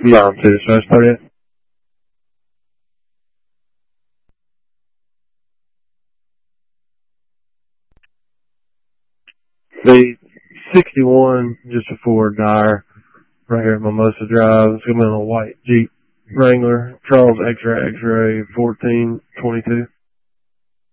9 2, so that's 38. The 61 just before Dyer, right here at Mimosa Drive. It's going to be on a white Jeep Wrangler, Charles X-Ray 1422.